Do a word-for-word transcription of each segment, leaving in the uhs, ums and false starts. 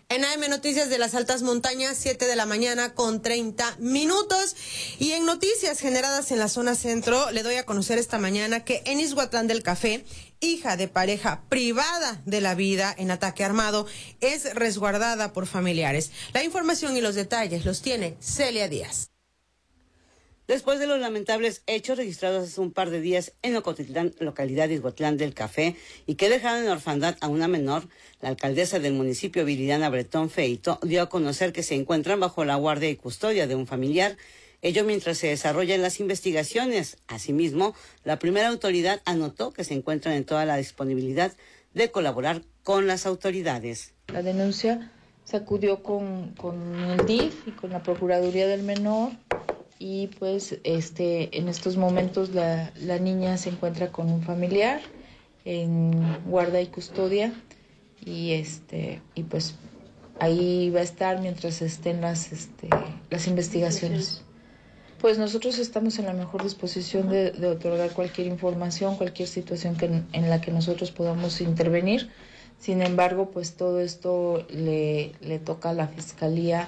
En A M Noticias de las Altas Montañas, siete de la mañana con treinta minutos. Y en noticias generadas en la zona centro, le doy a conocer esta mañana que en Ixhuatlán del Café, hija de pareja privada de la vida en ataque armado, es resguardada por familiares. La información y los detalles los tiene Celia Díaz. Después de los lamentables hechos registrados hace un par de días en Ocotitlán, localidad de Ixhuatlán del Café, y que dejaron en orfandad a una menor, la alcaldesa del municipio, Viridiana Bretón Feito, dio a conocer que se encuentran bajo la guardia y custodia de un familiar, ello mientras se desarrollan las investigaciones. Asimismo, la primera autoridad anotó que se encuentran en toda la disponibilidad de colaborar con las autoridades. La denuncia se acudió con, con el D I F y con la Procuraduría del Menor. Y pues este en estos momentos la, la niña se encuentra con un familiar en guarda y custodia y este y pues ahí va a estar mientras estén las este las investigaciones. Pues nosotros estamos en la mejor disposición de, de otorgar cualquier información, cualquier situación que, en la que nosotros podamos intervenir. Sin embargo, pues todo esto le, le toca a la Fiscalía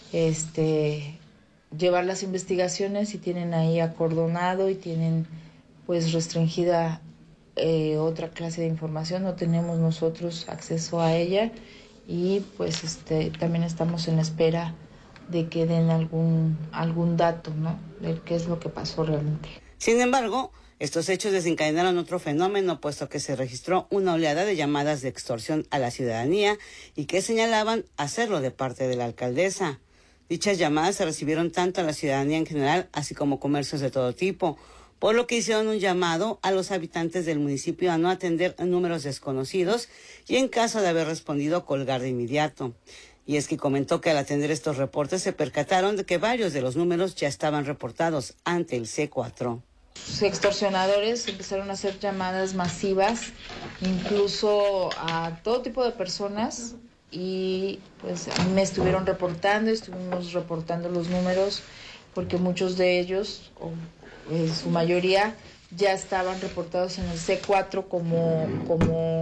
este llevar las investigaciones y tienen ahí acordonado y tienen pues restringida eh, otra clase de información, no tenemos nosotros acceso a ella y pues este también estamos en la espera de que den algún algún dato, ¿no?, de qué es lo que pasó realmente. Sin embargo, estos hechos desencadenaron otro fenómeno, puesto que se registró una oleada de llamadas de extorsión a la ciudadanía y que señalaban hacerlo de parte de la alcaldesa. Dichas llamadas se recibieron tanto a la ciudadanía en general, así como comercios de todo tipo, por lo que hicieron un llamado a los habitantes del municipio a no atender números desconocidos y, en caso de haber respondido, colgar de inmediato. Y es que comentó que al atender estos reportes se percataron de que varios de los números ya estaban reportados ante el C cuatro. Los extorsionadores empezaron a hacer llamadas masivas, incluso a todo tipo de personas, y pues a mí me estuvieron reportando, estuvimos reportando los números, porque muchos de ellos, o en su mayoría, ya estaban reportados en el C cuatro como, como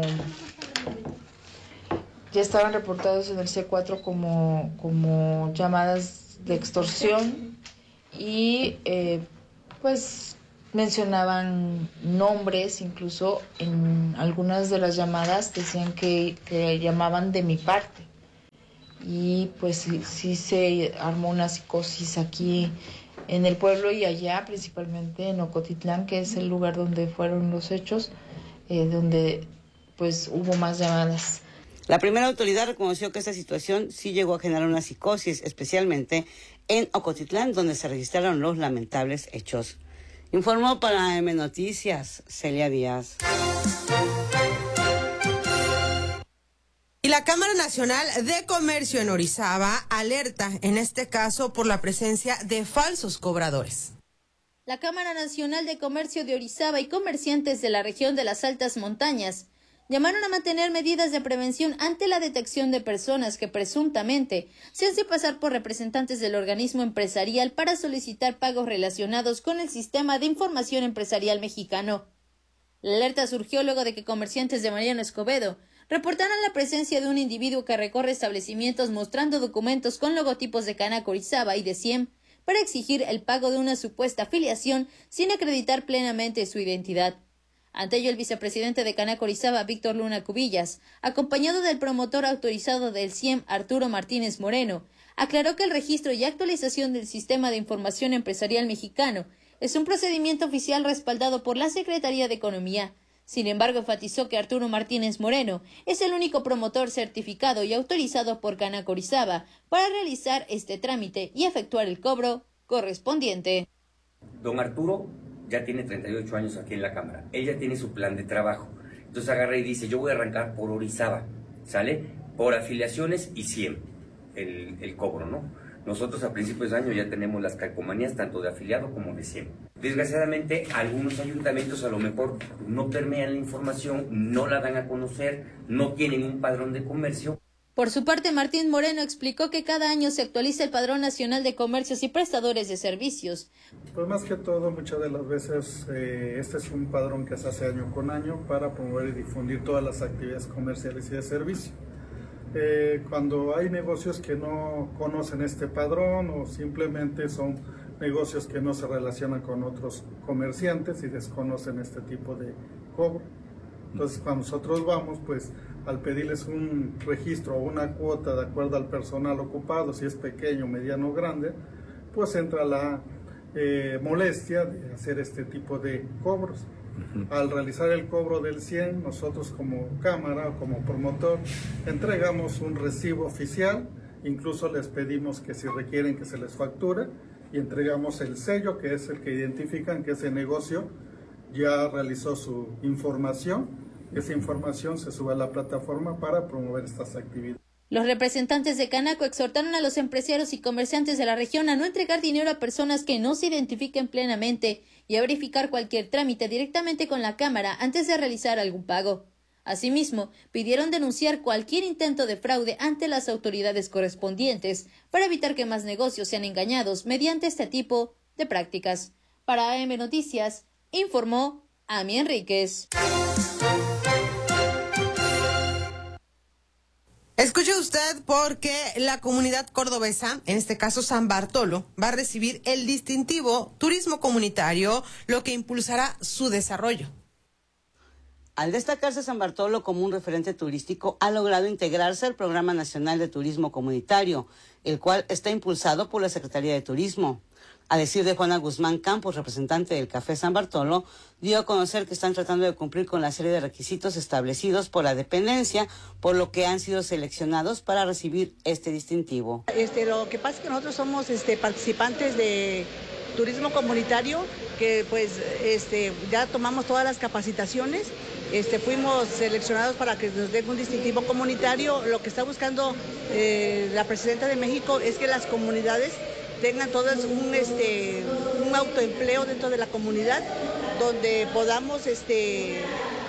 ya estaban reportados en el C cuatro como, como llamadas de extorsión y eh, pues mencionaban nombres, incluso en algunas de las llamadas decían que, que llamaban de mi parte. Y pues sí, sí se armó una psicosis aquí en el pueblo y allá, principalmente en Ocotitlán, que es el lugar donde fueron los hechos, eh, donde pues hubo más llamadas. La primera autoridad reconoció que esta situación sí llegó a generar una psicosis, especialmente en Ocotitlán, donde se registraron los lamentables hechos. Informó para A M Noticias, Celia Díaz. Y la Cámara Nacional de Comercio en Orizaba alerta, en este caso, por la presencia de falsos cobradores. La Cámara Nacional de Comercio de Orizaba y comerciantes de la región de las Altas Montañas llamaron a mantener medidas de prevención ante la detección de personas que presuntamente se hacen pasar por representantes del organismo empresarial para solicitar pagos relacionados con el Sistema de Información Empresarial Mexicano. La alerta surgió luego de que comerciantes de Mariano Escobedo reportaron la presencia de un individuo que recorre establecimientos mostrando documentos con logotipos de Canaco Orizaba y de C I E M para exigir el pago de una supuesta afiliación sin acreditar plenamente su identidad. Ante ello, el vicepresidente de Canaco Orizaba, Víctor Luna Cubillas, acompañado del promotor autorizado del C I E M, Arturo Martínez Moreno, aclaró que el registro y actualización del Sistema de Información Empresarial Mexicano es un procedimiento oficial respaldado por la Secretaría de Economía. Sin embargo, enfatizó que Arturo Martínez Moreno es el único promotor certificado y autorizado por Canaco Orizaba para realizar este trámite y efectuar el cobro correspondiente. Don Arturo ya tiene treinta y ocho años aquí en la Cámara. Ella tiene su plan de trabajo. Entonces agarra y dice, yo voy a arrancar por Orizaba, ¿sale? Por afiliaciones y C I E M, el, el cobro, ¿no? Nosotros a principios de año ya tenemos las calcomanías tanto de afiliado como de C I E M. Desgraciadamente, algunos ayuntamientos a lo mejor no permean la información, no la dan a conocer, no tienen un padrón de comercio. Por su parte, Martín Moreno explicó que cada año se actualiza el Padrón Nacional de Comercios y Prestadores de Servicios. Pues más que todo, muchas de las veces eh, este es un padrón que se hace año con año para promover y difundir todas las actividades comerciales y de servicio. Eh, cuando hay negocios que no conocen este padrón o simplemente son negocios que no se relacionan con otros comerciantes y desconocen este tipo de cobro. Entonces, cuando nosotros vamos, pues al pedirles un registro o una cuota de acuerdo al personal ocupado, si es pequeño, mediano o grande, pues entra la eh, molestia de hacer este tipo de cobros. Uh-huh. Al realizar el cobro del cien, nosotros como cámara o como promotor entregamos un recibo oficial, incluso les pedimos que si requieren que se les facture, y entregamos el sello, que es el que identifican que ese negocio ya realizó su información. Esa información se sube a la plataforma para promover estas actividades. Los representantes de Canaco exhortaron a los empresarios y comerciantes de la región a no entregar dinero a personas que no se identifiquen plenamente y a verificar cualquier trámite directamente con la Cámara antes de realizar algún pago. Asimismo, pidieron denunciar cualquier intento de fraude ante las autoridades correspondientes para evitar que más negocios sean engañados mediante este tipo de prácticas. Para A M Noticias, informó Ami Enríquez. Escuche usted, porque la comunidad cordobesa, en este caso San Bartolo, va a recibir el distintivo Turismo Comunitario, lo que impulsará su desarrollo. Al destacarse San Bartolo como un referente turístico, ha logrado integrarse al Programa Nacional de Turismo Comunitario, el cual está impulsado por la Secretaría de Turismo. A decir de Juana Guzmán Campos, representante del Café San Bartolo, dio a conocer que están tratando de cumplir con la serie de requisitos establecidos por la dependencia, por lo que han sido seleccionados para recibir este distintivo. Este, lo que pasa es que nosotros somos este, participantes de turismo comunitario, que pues este, ya tomamos todas las capacitaciones. Este, fuimos seleccionados para que nos den un distintivo comunitario. Lo que está buscando eh, la presidenta de México es que las comunidades tengan todas un, este, un autoempleo dentro de la comunidad, donde podamos este,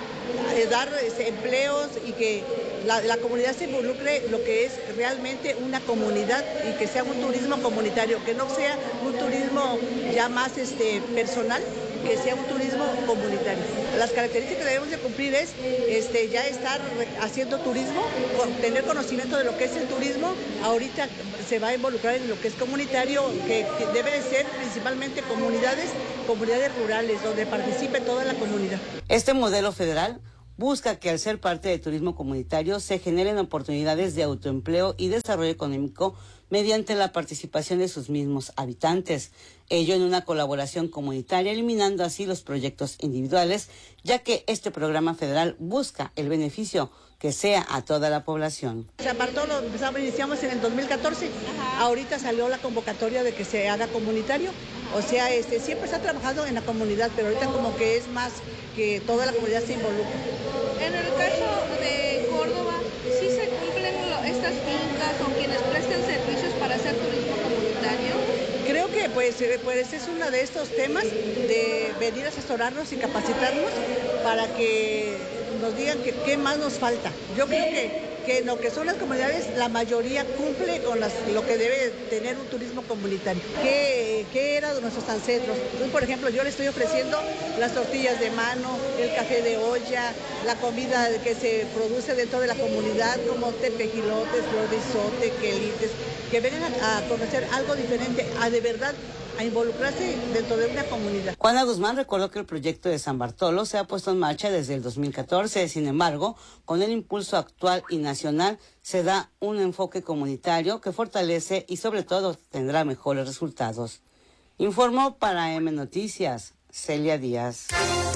dar este, empleos y que la, la comunidad se involucre lo que es realmente una comunidad y que sea un turismo comunitario, que no sea un turismo ya más este, personal, que sea un turismo comunitario. Las características que debemos de cumplir es este, ya estar haciendo turismo, tener conocimiento de lo que es el turismo. Ahorita se va a involucrar en lo que es comunitario, que, que debe de ser principalmente comunidades, comunidades rurales, donde participe toda la comunidad. Este modelo federal busca que al ser parte del turismo comunitario se generen oportunidades de autoempleo y desarrollo económico mediante la participación de sus mismos habitantes, ello en una colaboración comunitaria, eliminando así los proyectos individuales, ya que este programa federal busca el beneficio que sea a toda la población. San Bartolo empezamos, iniciamos en el dos mil catorce, Ajá. Ahorita salió la convocatoria de que se haga comunitario, o sea, este siempre está trabajando en la comunidad, pero ahorita como que es más que toda la comunidad se involucra. En el caso de Córdoba, ¿sí se cumplen estas fincas o quienes prestan servicios para hacer turismo comunitario? Creo que pues, pues es uno de estos temas de venir a asesorarnos y capacitarnos para que nos digan que qué más nos falta. Yo creo que, que en lo que son las comunidades, la mayoría cumple con las, lo que debe tener un turismo comunitario. ¿Qué, qué era de nuestros ancestros? Entonces, por ejemplo, yo le estoy ofreciendo las tortillas de mano, el café de olla, la comida que se produce dentro de la comunidad, como tepejilotes, flor de izote, quelites, que vengan a, a conocer algo diferente, a de verdad a involucrarse dentro de una comunidad. Juana Guzmán recordó que el proyecto de San Bartolo se ha puesto en marcha desde el dos mil catorce. Sin embargo, con el impulso actual y nacional se da un enfoque comunitario que fortalece y sobre todo tendrá mejores resultados. Informó para M Noticias, Celia Díaz.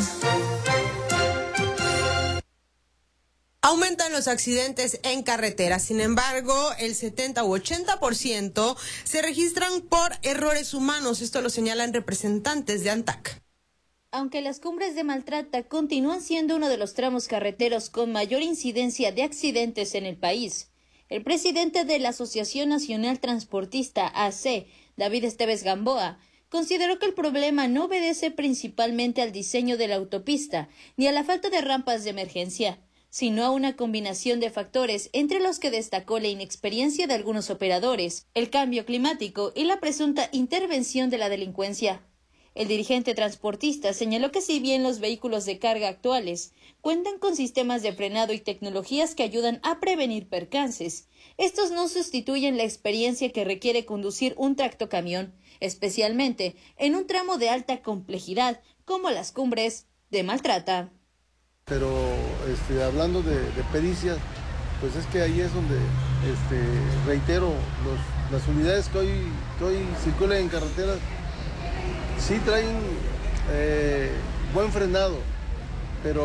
Aumentan los accidentes en carretera, sin embargo, el setenta u ochenta por ciento se registran por errores humanos. Esto lo señalan representantes de ANTAC. Aunque las cumbres de Maltrata continúan siendo uno de los tramos carreteros con mayor incidencia de accidentes en el país, el presidente de la Asociación Nacional Transportista A C, David Esteves Gamboa, consideró que el problema no obedece principalmente al diseño de la autopista ni a la falta de rampas de emergencia, sino a una combinación de factores entre los que destacó la inexperiencia de algunos operadores, el cambio climático y la presunta intervención de la delincuencia. El dirigente transportista señaló que si bien los vehículos de carga actuales cuentan con sistemas de frenado y tecnologías que ayudan a prevenir percances, estos no sustituyen la experiencia que requiere conducir un tractocamión, especialmente en un tramo de alta complejidad como las cumbres de Maltrata. Pero este, hablando de, de pericias, pues es que ahí es donde, este, reitero, los, las unidades que hoy, que hoy circulan en carreteras sí traen eh, buen frenado, pero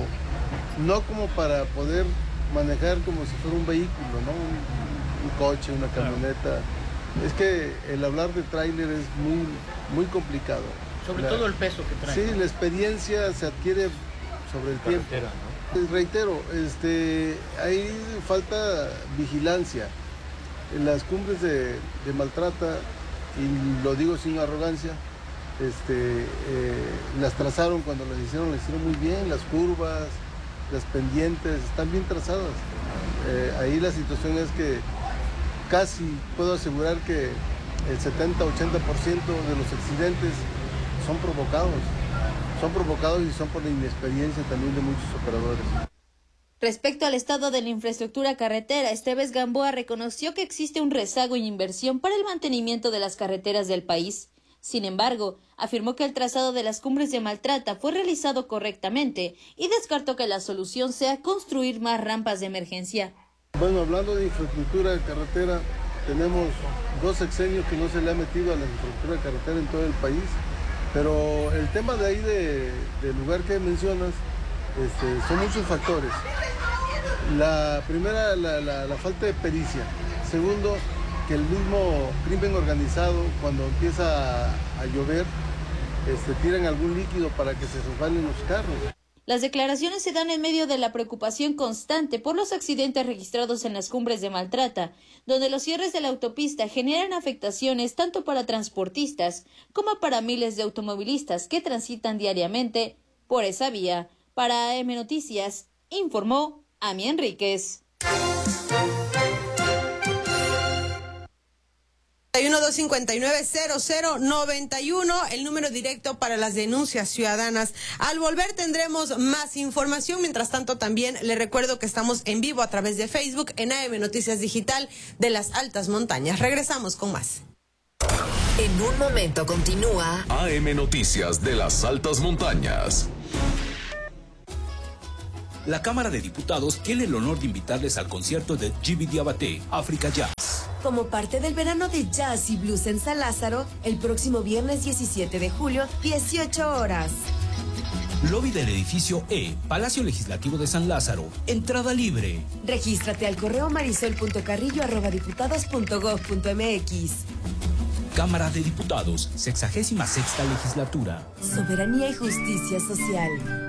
no como para poder manejar como si fuera un vehículo, ¿no? Un, un coche, una camioneta. Es que el hablar de tráiler es muy, muy complicado. Sobre la, todo el peso que trae. Sí, la experiencia se adquiere sobre el tiempo. ¿No? Reitero, este, hay falta vigilancia. En las cumbres de, de Maltrata, y lo digo sin arrogancia, este, eh, las trazaron cuando las hicieron, las hicieron muy bien, las curvas, las pendientes, están bien trazadas. Eh, ahí la situación es que casi puedo asegurar que el setenta a ochenta por ciento de los accidentes son provocados. Son provocados y son por la inexperiencia también de muchos operadores. Respecto al estado de la infraestructura carretera, Esteves Gamboa reconoció que existe un rezago en inversión para el mantenimiento de las carreteras del país. Sin embargo, afirmó que el trazado de las cumbres de Maltrata fue realizado correctamente y descartó que la solución sea construir más rampas de emergencia. Bueno, hablando de infraestructura carretera, tenemos dos sexenios que no se le ha metido a la infraestructura carretera en todo el país, pero el tema de ahí de, del lugar que mencionas, este, son muchos factores. La primera, la, la, la falta de pericia. Segundo, que el mismo crimen organizado, cuando empieza a, a llover, este, tiran algún líquido para que se resbalen los carros. Las declaraciones se dan en medio de la preocupación constante por los accidentes registrados en las cumbres de Maltrata, donde los cierres de la autopista generan afectaciones tanto para transportistas como para miles de automovilistas que transitan diariamente por esa vía. Para A M Noticias, informó Ami Enríquez. uno dos cinco nueve cero cero nueve uno, el número directo para las denuncias ciudadanas. Al volver tendremos más información. Mientras tanto, también le recuerdo que estamos en vivo a través de Facebook en A M Noticias Digital de las Altas Montañas. Regresamos con más. En un momento continúa A M Noticias de las Altas Montañas. La Cámara de Diputados tiene el honor de invitarles al concierto de Djiby Diabaté, África Jazz. Como parte del verano de jazz y blues en San Lázaro, el próximo viernes diecisiete de julio, dieciocho horas. Lobby del edificio E, Palacio Legislativo de San Lázaro. Entrada libre. Regístrate al correo marisol punto carrillo arroba diputados punto gob punto mx. Cámara de Diputados, sexagésima sexta legislatura. Soberanía y justicia social.